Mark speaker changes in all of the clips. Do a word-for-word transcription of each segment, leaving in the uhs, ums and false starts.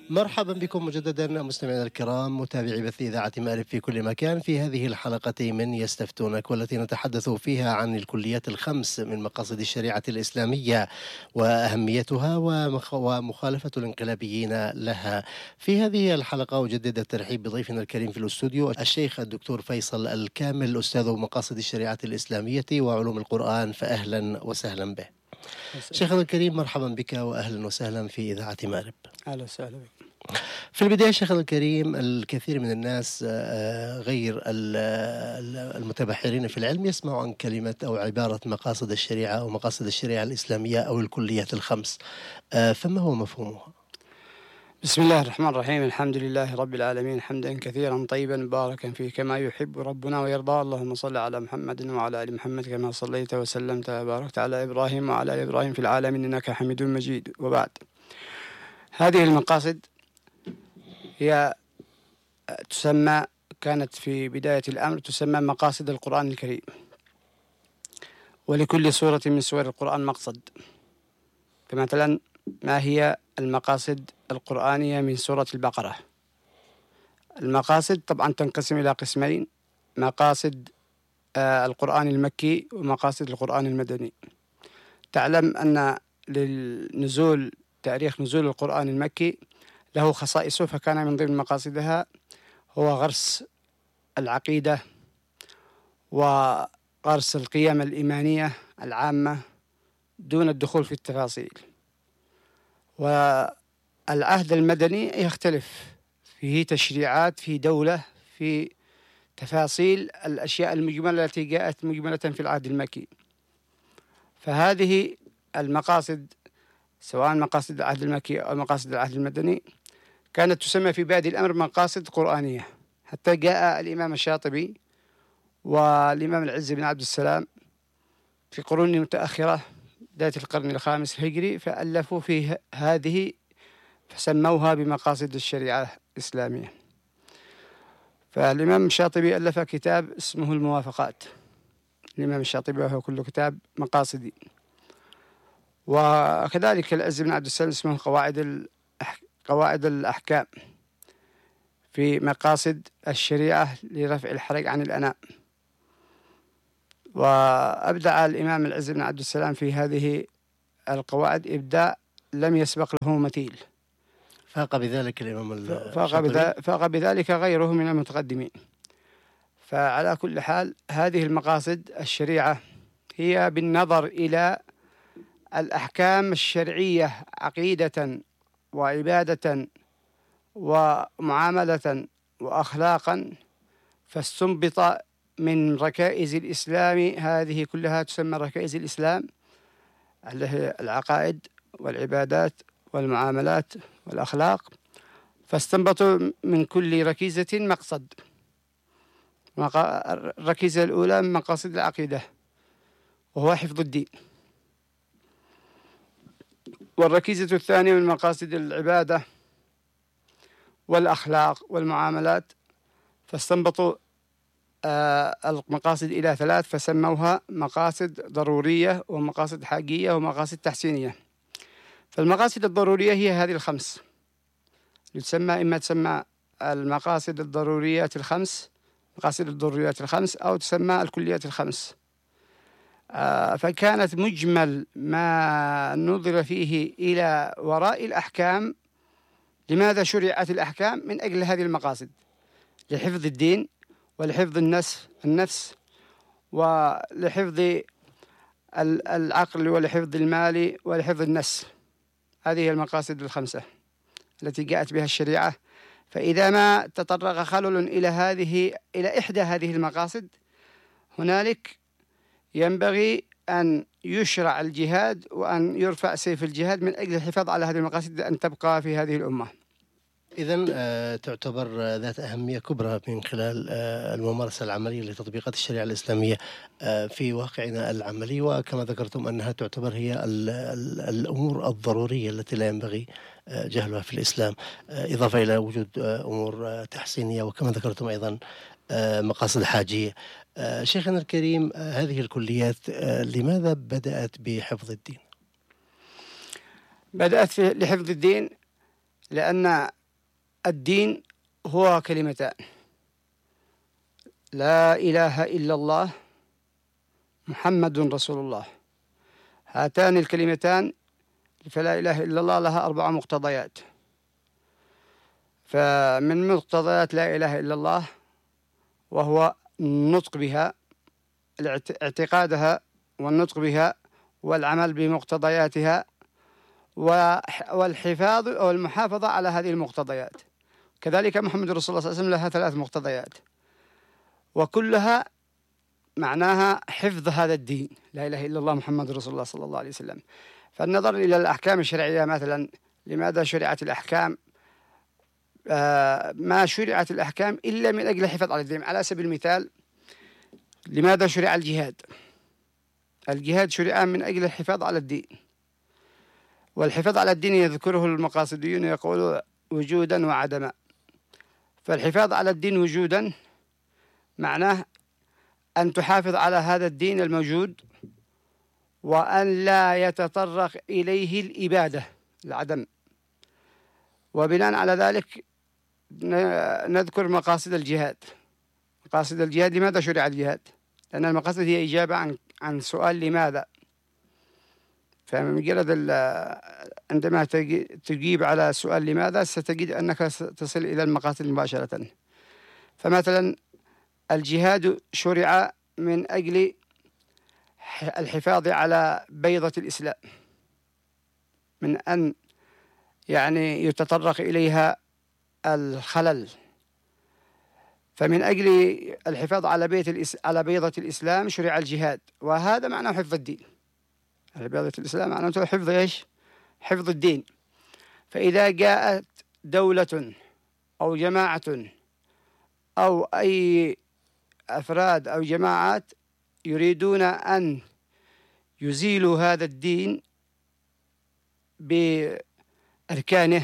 Speaker 1: مرحبا بكم مجددا مستمعينا الكرام متابعي بث إذاعة مأرب في كل مكان في هذه الحلقة من يستفتونك، والتي نتحدث فيها عن الكليات الخمس من مقاصد الشريعة الإسلامية وأهميتها ومخالفة الانقلابيين لها. في هذه الحلقة أجدد الترحيب بضيفنا الكريم في الاستوديو الشيخ الدكتور فيصل الكامل، أستاذ مقاصد الشريعة الإسلامية وعلوم القرآن، فأهلا وسهلا به. شيخنا الكريم، مرحبا بك وأهلا وسهلا في إذاعة مأرب.
Speaker 2: أهلا وسهلا بك.
Speaker 1: في البداية شيخنا الكريم، الكثير من الناس غير المتبحرين في العلم يسمعوا عن كلمة أو عبارة مقاصد الشريعة أو مقاصد الشريعة الإسلامية أو الكليات الخمس، فما هو مفهومها؟
Speaker 2: بسم الله الرحمن الرحيم. الحمد لله رب العالمين، حمدا كثيرا طيبا مباركا فيه كما يحب ربنا ويرضى. اللهم صل على محمد وعلى آل محمد كما صليت وسلمت وباركت على إبراهيم وعلى آل إبراهيم في العالمين إنك حميد مجيد. وبعد، هذه المقاصد هي تسمى كانت في بداية الأمر تسمى مقاصد القرآن الكريم، ولكل سورة من سور القرآن مقصد. فمثلا، ما هي المقاصد القرآنية من سورة البقرة؟ المقاصد طبعا تنقسم إلى قسمين: مقاصد آه القرآن المكي ومقاصد القرآن المدني. تعلم أن للنزول تاريخ نزول القرآن المكي له خصائصه، فكان من ضمن مقاصدها هو غرس العقيدة وغرس القيم الإيمانية العامة دون الدخول في التفاصيل. والعهد المدني يختلف، فيه تشريعات، في دولة، في تفاصيل الأشياء المجملة التي جاءت مجملة في العهد المكي. فهذه المقاصد سواء مقاصد العهد المكي أو مقاصد العهد المدني كانت تسمى في بادئ الأمر مقاصد قرآنية، حتى جاء الإمام الشاطبي والإمام العز بن عبد السلام في قرون متأخرة بداية القرن الخامس الهجري، فألفوا في هذه فسموها بمقاصد الشريعة الإسلامية. فالإمام الشاطبي ألف كتاب اسمه الموافقات. الإمام الشاطبي وهو كل كتاب مقاصدي، وكذلك العز بن عبد السلام اسمه قواعد قواعد الأحكام في مقاصد الشريعة لرفع الحرج عن الأنام. وأبدع الإمام العز بن عبد السلام في هذه القواعد إبداع لم يسبق له مثيل،
Speaker 1: فاق بذلك الإمام
Speaker 2: فاق, بذلك فاق بذلك غيره من المتقدمين. فعلى كل حال، هذه المقاصد الشريعة هي بالنظر إلى الأحكام الشرعية عقيدة وعبادة ومعاملة وأخلاقا، فاستنبط من ركائز الإسلام، هذه كلها تسمى ركائز الإسلام، اللي هي العقائد والعبادات والمعاملات والأخلاق. فاستنبطوا من كل ركيزة مقصد. الركيزة الأولى من مقاصد العقيدة وهو حفظ الدين، والركيزة الثانية من مقاصد العبادة والأخلاق والمعاملات. فاستنبطوا آه المقاصد إلى ثلاث، فسموها مقاصد ضرورية ومقاصد حاجية ومقاصد تحسينية. فالمقاصد الضرورية هي هذه الخمس، تسمى إما تسمى المقاصد الضروريات الخمس، مقاصد الضروريات الخمس، أو تسمى الكليات الخمس. آه فكانت مجمل ما نظر فيه إلى وراء الأحكام. لماذا شرعت الأحكام؟ من أجل هذه المقاصد: لحفظ الدين، ولحفظ النفس النفس ولحفظ العقل، ولحفظ المال، ولحفظ النسل. هذه هي المقاصد الخمسة التي جاءت بها الشريعة. فإذا ما تطرق خلل إلى هذه إلى إحدى هذه المقاصد، هنالك ينبغي أن يشرع الجهاد وأن يرفع سيف الجهاد من أجل الحفاظ على هذه المقاصد أن تبقى في هذه الأمة.
Speaker 1: إذن آه تعتبر آه ذات أهمية كبرى من خلال آه الممارسة العملية لتطبيقات الشريعة الإسلامية آه في واقعنا العملي، وكما ذكرتم أنها تعتبر هي ال ال الأمور الضرورية التي لا ينبغي آه جهلها في الإسلام، آه إضافة إلى وجود آه أمور آه تحسينية، وكما ذكرتم أيضا آه مقاصد حاجية. آه شيخنا الكريم، آه هذه الكليات آه لماذا بدأت بحفظ الدين؟
Speaker 2: بدأت لحفظ الدين لأن الدين هو كلمتان: لا إله إلا الله محمد رسول الله. هاتان الكلمتان فلا إله إلا الله لها أربع مقتضيات. فمن مقتضيات لا إله إلا الله وهو النطق بها، اعتقادها والنطق بها والعمل بمقتضياتها والحفاظ أو المحافظة على هذه المقتضيات. كذلك محمد رسول الله صلى الله عليه وسلم لها ثلاث مقتضيات، وكلها معناها حفظ هذا الدين، لا إله إلا الله محمد رسول الله صلى الله عليه وسلم. فالنظر إلى الأحكام الشرعية مثلا، لماذا شرعت الأحكام؟ آه ما شرعت الأحكام إلا من أجل الحفاظ على الدين. على سبيل المثال، لماذا شرع الجهاد؟ الجهاد شرع من أجل الحفاظ على الدين، والحفاظ على الدين يذكره المقاصديون يقولوا وجودا وعدما. فالحفاظ على الدين وجودا معناه أن تحافظ على هذا الدين الموجود، وأن لا يتطرق إليه الإبادة، العدم. وبناء على ذلك نذكر مقاصد الجهاد. مقاصد الجهاد، لماذا شرع الجهاد؟ لأن المقاصد هي إجابة عن عن سؤال لماذا. فمجرد عندما تجيب على سؤال لماذا ستجد أنك تصل إلى المقاصد مباشرة. فمثلا الجهاد شرع من أجل الحفاظ على بيضة الإسلام من أن يعني يتطرق إليها الخلل. فمن أجل الحفاظ على بيت الإس... على بيضة الإسلام شرع الجهاد، وهذا معناه حفظ الدين. بيضة الإسلام معناه حفظ إيش؟ حفظ الدين. فإذا جاءت دولة أو جماعة أو أي أفراد أو جماعات يريدون أن يزيلوا هذا الدين بأركانه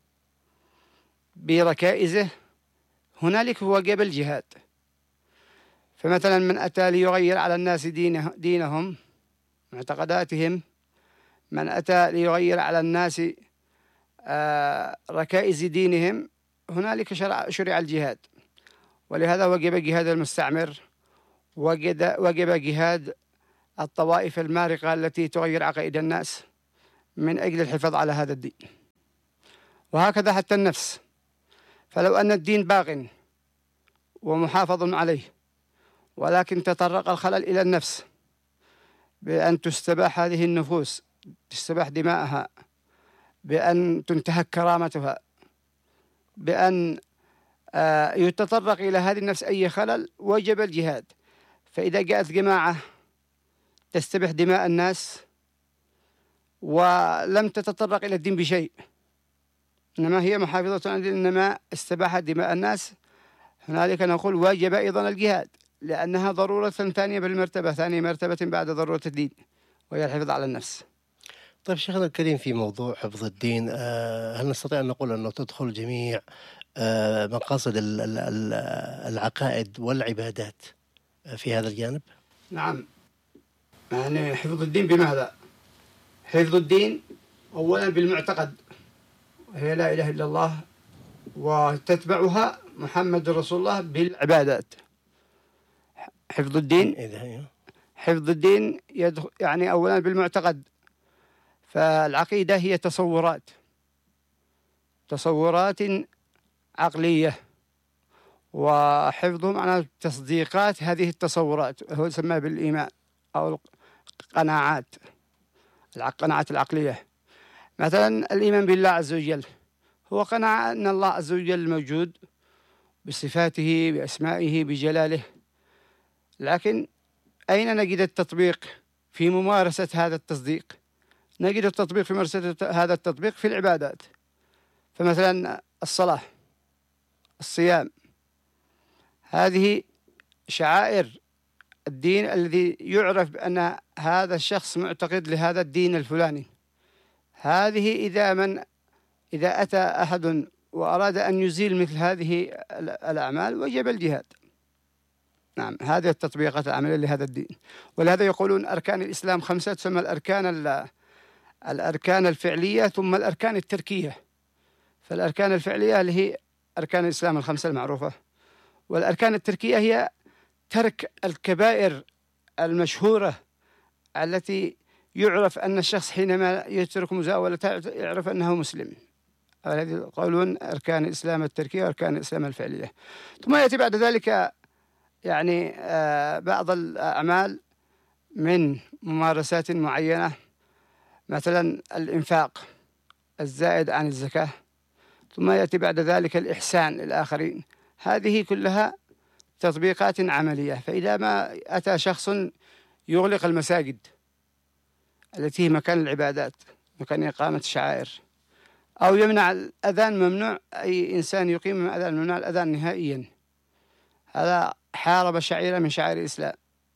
Speaker 2: بركائزه، هنالك هو وجب الجهاد. فمثلا من أتى ليغير على الناس دينه دينهم معتقداتهم، من أتى ليغير على الناس آه ركائز دينهم، هنالك شرع, شرع الجهاد. ولهذا وجب جهاد المستعمر، وجد وجب جهاد الطوائف المارقة التي تغير عقائد الناس من أجل الحفاظ على هذا الدين. وهكذا حتى النفس. فلو أن الدين باق ومحافظ عليه، ولكن تطرق الخلل إلى النفس بأن تستباح هذه النفوس، تستباح دماءها، بأن تنتهك كرامتها، بأن يتطرق إلى هذه النفس أي خلل، وجب الجهاد. فإذا جاءت جماعة تستبح دماء الناس ولم تتطرق إلى الدين بشيء، إنما هي محافظة على الدين، إنما استباحت دماء الناس، هنالك نقول واجب أيضا الجهاد، لأنها ضرورة ثانية بالمرتبة، ثانية مرتبة بعد ضرورة الدين، وهي الحفاظ على النفس.
Speaker 1: طيب شيخنا الكريم، في موضوع حفظ الدين، هل نستطيع أن نقول أنه تدخل جميع مقاصد العقائد والعبادات في هذا الجانب؟
Speaker 2: نعم، يعني حفظ الدين بماذا؟ حفظ الدين أولا بالمعتقد، هي لا إله إلا الله، وتتبعها محمد رسول الله بالعبادات. حفظ الدين حفظ الدين يدخل يعني أولا بالمعتقد. فالعقيدة هي تصورات تصورات عقلية، وحفظه معناه تصديقات هذه التصورات، هو يسمى بالإيمان أو القناعات، القناعات العقلية. مثلا الإيمان بالله عز وجل هو قناعة أن الله عز وجل موجود بصفاته، بأسمائه، بجلاله. لكن أين نجد التطبيق في ممارسة هذا التصديق؟ نجد التطبيق في ممارسة هذا التطبيق في العبادات. فمثلا الصلاة، الصيام، هذه شعائر الدين الذي يعرف بأن هذا الشخص معتقد لهذا الدين الفلاني. هذه إذا من إذا أتى أحد وأراد أن يزيل مثل هذه الأعمال وجب الجهاد. نعم، هذه التطبيقات العملية لهذا الدين. ولهذا يقولون أركان الإسلام خمسة، تسمى الأركان الأركان الفعلية ثم الأركان التركية. فالأركان الفعلية اللي هي أركان الإسلام الخمسة المعروفة، والأركان التركية هي ترك الكبائر المشهورة التي يعرف أن الشخص حينما يترك مزاولة يعرف أنه مسلم. هذه يقولون أركان الإسلام التركية وأركان الإسلام الفعلية. ثم يأتي بعد ذلك يعني بعض الأعمال من ممارسات معينة، مثلا الإنفاق الزائد عن الزكاة، ثم يأتي بعد ذلك الإحسان للآخرين. هذه كلها تطبيقات عملية. فإذا ما أتى شخص يغلق المساجد التي هي مكان العبادات، مكان إقامة الشعائر، أو يمنع الأذان، ممنوع أي إنسان يقيم الأذان، ممنوع الأذان نهائيا، هذا حارب شعيرة من شعائر الإسلام،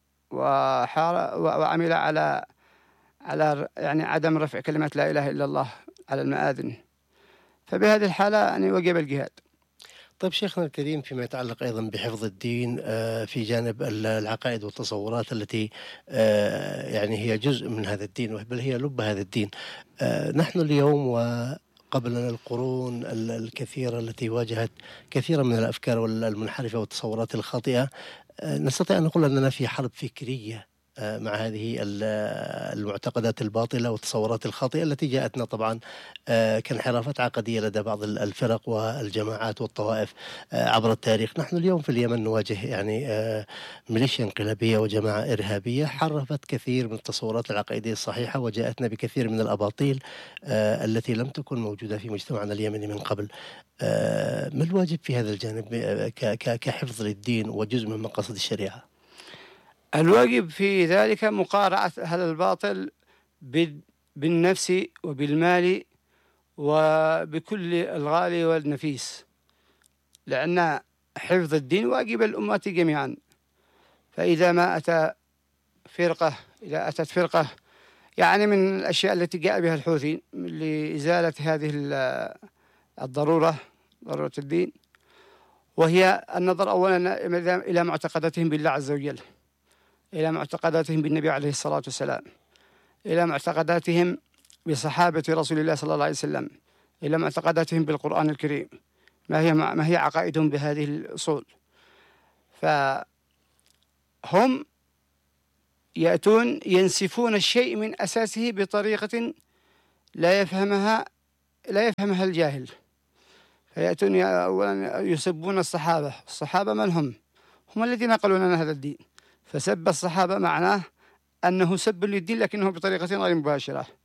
Speaker 2: وحار وعمل على على يعني عدم رفع كلمة لا إله إلا الله على المآذن. فبهذه الحالة يعني وجب الجهاد.
Speaker 1: طيب شيخنا الكريم، فيما يتعلق أيضا بحفظ الدين في جانب العقائد والتصورات التي يعني هي جزء من هذا الدين، بل هي لب هذا الدين، نحن اليوم وقبلنا القرون الكثيرة التي واجهت كثيرا من الأفكار المنحرفة والتصورات الخاطئة، نستطيع أن نقول أننا في حرب فكرية مع هذه المعتقدات الباطلة والتصورات الخاطئة التي جاءتنا طبعا كانحرافات عقدية لدى بعض الفرق والجماعات والطوائف عبر التاريخ. نحن اليوم في اليمن نواجه يعني ميليشيا انقلابية وجماعة إرهابية حرفت كثير من التصورات العقائدية الصحيحة وجاءتنا بكثير من الأباطيل التي لم تكن موجودة في مجتمعنا اليمني من قبل. ما الواجب في هذا الجانب كحفظ للدين وجزء من مقاصد الشريعة؟
Speaker 2: الواجب في ذلك مقارعة هذا الباطل بالنفس وبالمال وبكل الغالي والنفيس، لأن حفظ الدين واجب الأمة جميعا. فإذا ما أتى فرقة إذا أتت فرقة يعني من الأشياء التي جاء بها الحوثي لإزالة هذه الضرورة ضرورة الدين، وهي النظر أولا إلى معتقداتهم بالله عز وجل، إلى معتقداتهم بالنبي عليه الصلاة والسلام، إلى معتقداتهم بصحابة رسول الله صلى الله عليه وسلم، إلى معتقداتهم بالقرآن الكريم، ما هي ما هي عقائدهم بهذه الأصول. فهم يأتون ينسفون الشيء من أساسه بطريقة لا يفهمها لا يفهمها الجاهل. فيأتون أولا يسبون الصحابة. الصحابة من هم؟ هم الذين نقلوا لنا هذا الدين. فسب الصحابة معناه أنه سب للدين لكنه بطريقة غير مباشرة.